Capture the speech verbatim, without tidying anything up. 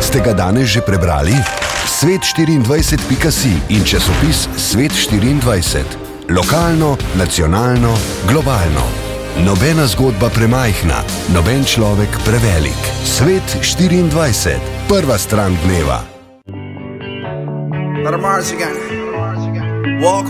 Ste ga danes že prebrali? svet štiriindvajset pika si in časopis Svet štiriindvajset. Lokalno, nacionalno, globalno. Nobena zgodba premajhna, noben človek prevelik. Svet štiriindvajset. Prva stran dneva. Let 'em march again. Walk